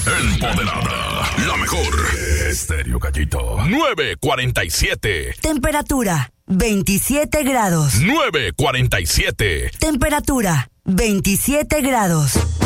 Empoderada. La mejor. Estéreo Gallito. 9:47. Temperatura 27 grados. 9:47. Temperatura 27 grados.